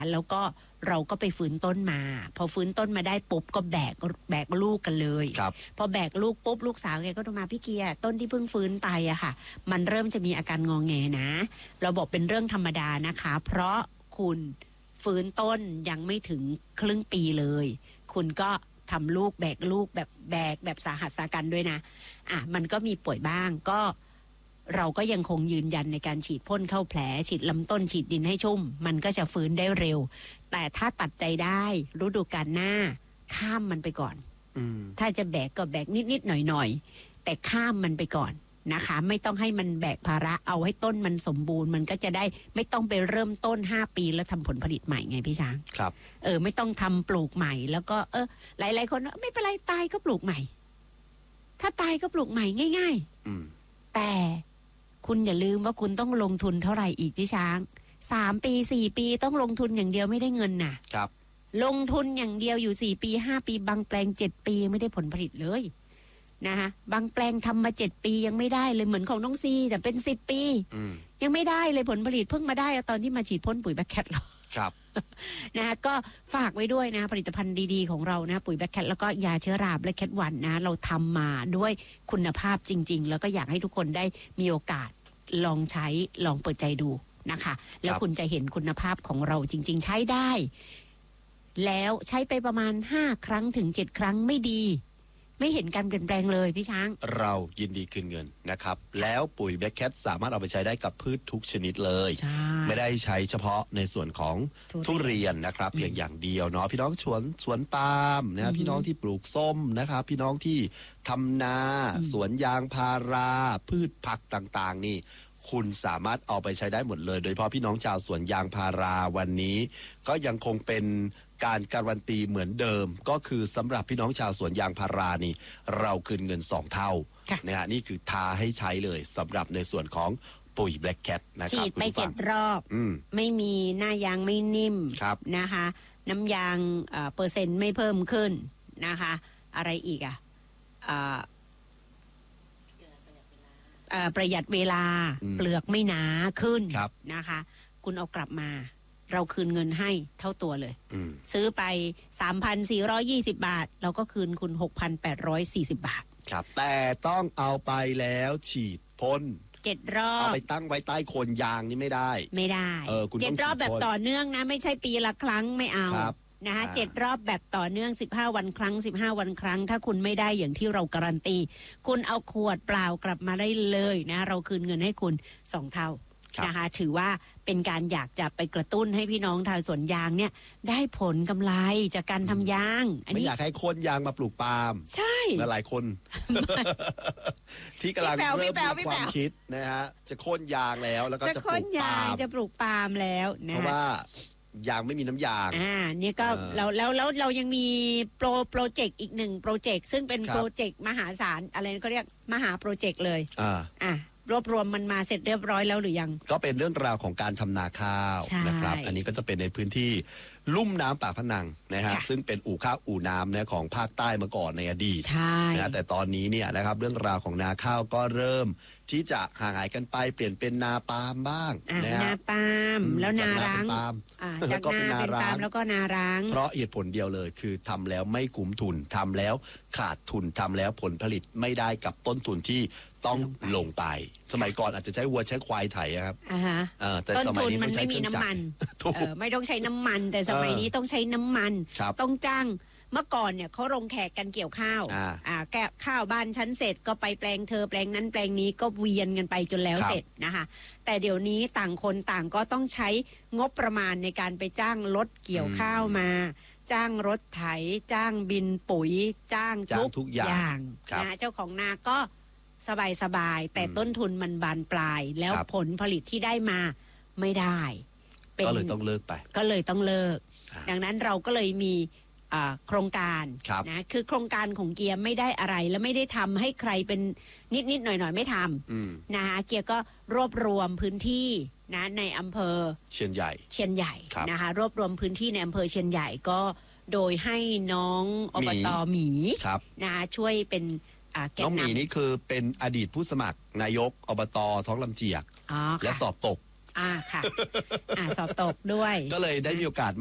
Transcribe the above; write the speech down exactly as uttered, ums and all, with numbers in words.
แล้วก็เราก็ไปฟื้นต้นมาพอฟื้นต้นมาได้ปุ๊บก็แบกแบกลูกกันเลยพอแบกลูกปุ๊บลูกสาวแกก็โทรมาพี่เกียร์ต้นที่เพิ่งฟื้นไปอะค่ะมันเริ่มจะมีอาการงอแงนะเราบอกเป็นเรื่องธรรมดานะคะเพราะคุณฟื้นต้นยังไม่ถึงครึ่งปีเลยคุณก็ทำลูกแบกลูกแบบแบกแบบสาหัสสากันด้วยนะอ่ะมันก็มีป่วยบ้างก็เราก็ยังคงยืนยันในการฉีดพ่นเข้าแผลฉีดลำต้นฉีดดินให้ชุ่มมันก็จะฟื้นได้เร็วแต่ถ้าตัดใจได้ฤดูกาลหน้าข้ามมันไปก่อนถ้าจะแบกก็แบกนิดๆหน่อยๆแต่ข้ามมันไปก่อนนะคะไม่ต้องให้มันแบกภาระเอาให้ต้นมันสมบูรณ์มันก็จะได้ไม่ต้องไปเริ่มต้นห้าปีแล้วทำผลผลิตใหม่ไงพี่ช้างครับเออไม่ต้องทำปลูกใหม่แล้วก็เออหลายๆคนไม่เป็นไรตายก็ปลูกใหม่ถ้าตายก็ปลูกใหม่ง่ายๆแต่คุณอย่าลืมว่าคุณต้องลงทุนเท่าไหร่อีกพี่ช้างสามปีสี่ปีต้องลงทุนอย่างเดียวไม่ได้เงินน่ะครับลงทุนอย่างเดียวอยู่สี่ปีห้าปีบางแปลงเจ็ดปีไม่ได้ผลผลิตเลยนะคะบางแปลงทำมาเจ็ดปียังไม่ได้เลยเหมือนของน้องซีแต่เป็นสิบปียังไม่ได้เลยผลผลิตเพิ่งมาได้ตอนที่มาฉีดพ่นปุ๋ยแบคแคทเราครับนะคะก็ฝากไว้ด้วยนะผลิตภัณฑ์ดีๆของเรานะปุ๋ยแบคแคทแล้วก็ยาเชื้อราแบคแคทวันนะเราทำมาด้วยคุณภาพจริงๆแล้วก็อยากให้ทุกคนได้มีโอกาสลองใช้ลองเปิดใจดูนะคะแล้วคุณจะเห็นคุณภาพของเราจริงๆใช้ได้แล้วใช้ไปประมาณห้าครั้งถึงเจ็ดครั้งไม่ดีไม่เห็นการเปลี่ยนแปลงเลยพี่ช้างเรายินดีคืนเงินนะครับแล้วปุ๋ยแบคแคทสามารถเอาไปใช้ได้กับพืชทุกชนิดเลยไม่ได้ใช้เฉพาะในส่วนของทุเรียนนะครับเพียงอย่างเดียวเนาะพี่น้องสวนสวนปาล์มนะพี่น้องที่ปลูกส้มนะครับพี่น้องที่ทำนาสวนยางพาราพืชผักต่างๆนี่คุณสามารถเอาไปใช้ได้หมดเลยโดยเฉพาะพี่น้องชาวสวนยางพาราวันนี้ก็ยังคงเป็นการการันตีเหมือนเดิมก็คือสำหรับพี่น้องชาวสวนยางพารานี่เราคืนเงินสองเท่านะฮะนี่คือทาให้ใช้เลยสำหรับในส่วนของปุ๋ยแบล็คแคทนะครับฉีดไปเจ็ดรอบไม่มีหน้ายางไม่นิ่มนะคะน้ำยางเปอร์เซ็นต์ไม่เพิ่มขึ้นนะคะอะไรอีกอ่ะประหยัดเวลาเปลือกไม่หนาขึ้นนะคะคุณเอากลับมาเราคืนเงินให้เท่าตัวเลยซื้อไป สามพันสี่ร้อยยี่สิบ บาทเราก็คืนคุณ หกพันแปดร้อยสี่สิบ บาทครับแต่ต้องเอาไปแล้วฉีดพ่นเจ็ดรอบเอาไปตั้งไว้ใต้โคนยางนี่ไม่ได้ไม่ได้เออคุณเจ็ดรอบแบบต่อเนื่องนะไม่ใช่ปีละครั้งไม่เอานะคะเจ็ดรอบแบบต่อเนื่องสิบห้าวันครั้งสิบห้าวันครั้งถ้าคุณไม่ได้อย่างที่เราการันตีคุณเอาขวดเปล่ากลับมาได้เลยนะเราคืนเงินให้คุณสองเท่านะคะถือว่าเป็นการอยากจะไปกระตุ้นให้พี่น้องชาวสวนยางเนี่ยได้ผลกำไรจากการทำยางไม่อยากให้โค่นยางมาปลูกปาล์มใช่หลายคน ที่กำลังเริ่มมีความคิดนะฮะจะโค่นยางแล้วแล้วก็จะปลูกปาล์มจะปลูกปาล์มแล้วนะเพราะว่ายางไม่มีน้ำยางอ่าเนี่ยก็เราแล้วแล้วเรายังมีโปรโปรเจกต์อีกหนึ่งโปรเจกต์ซึ่งเป็นโปรเจกต์มหาศาลอะไรเขาเรียกมหาโปรเจกต์เลยอ่าอ่ารวบรวมมันมาเสร็จเรียบร้อยแล้วหรือยังก็เป็นเรื่องราวของการทำนาข้าวนะครับอันนี้ก็จะเป็นในพื้นที่ลุ่มน้ำปากพนังนะฮะซึ่งเป็นอู่ข้าวอู่น้ำเนี่ยของภาคใต้มาก่อนในอดีตนะแต่ตอนนี้เนี่ยนะครับเรื่องราวของนาข้าวก็เริ่มที่จะห่างหายกันไปเปลี่ยนเป็นนาปาล์มบ้างนะนาปาล์มแล้วนาร้างจากนาเป็นปาล์มแล้วก็นาร้างเพราะเหตุผลเดียวเลยคือทำแล้วไม่คุ้มทุนทำแล้วขาดทุนทำแล้วผลผลิตไม่ได้กับต้นทุนที่ต้องลงไปสมัยก่อนอาจจะใช้วัวใช้ควายไถครับแต่สมัยนี้มันไม่มีน้ำมันไม่ต้องใช้น้ำมันแต่สมัยนี้ต้องใช้น้ำมันต้องจ้างเมื่อก่อนเนี่ยเขาลงแขกกันเกี่ยวข้าวอ่าแกะข้าวบ้านชั้นเสร็จก็ไปแปลงเธอแปลงนั้นแปลงนี้ก็เวียนกันไปจนแล้วเสร็จนะคะแต่เดี๋ยวนี้ต่างคนต่างก็ต้องใช้งบประมาณในการไปจ้างรถเกี่ยวข้าวมาจ้างรถไถจ้างบินปุ๋ยจ้างทุกอย่างนะเจ้าของนาก็สบายสบายแต่ต้นทุนมันบานปลายแล้วผลผลิตที่ได้มาไม่ได้ก็เลยต้องเลิกไปก็เลยต้องเลิกดังนั้นเราก็เลยมีโครงการนะคือโครงการของเกียร์ไม่ได้อะไรและไม่ได้ทำให้ใครเป็นนิดนิดหน่อยหน่อยไม่ทำนะคะเกียร์ก็รวบรวมพื้นที่นะในอำเภอเชียนใหญ่เชียนใหญ่นะคะรวบรวมพื้นที่ในอำเภอเชียนใหญ่ก็โดยให้น้องอบต.หมีนะคะช่วยเป็นน้องหมีนี่คือเป็นอดีตผู้สมัครนายกอบต.ท้องลำเจียกและสอบตกอ่าค่ะอ่าสอบตกด้วยก็เลยได้มีโอกาส